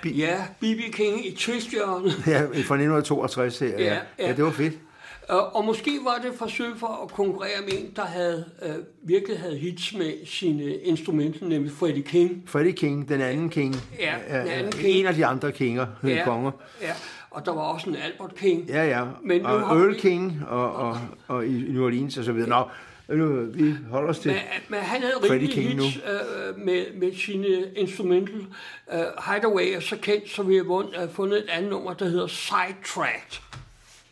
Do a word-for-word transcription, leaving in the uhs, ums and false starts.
Ja, B B King i Tvistjørnet. Ja, fra nitten toogtres her. Ja, ja. ja, det var fedt. Og måske var det et forsøg for at konkurrere med en, der havde, øh, virkelig havde hits med sine instrumenter, nemlig Freddie King. Freddie King, den anden King. Ja, den anden King. King. En af de andre kinger, ja, konger. Ja, og der var også en Albert King. Ja, ja. Men og Earl vi... King og, og, og i New Orleans og så videre. Nå, nu, vi holder os til men, men han havde rimelig hits øh, med, med sine instrumental. Uh, Hideaway er så kendt, så vi har vundet, uh, fundet et andet nummer, der hedder Sidetracked.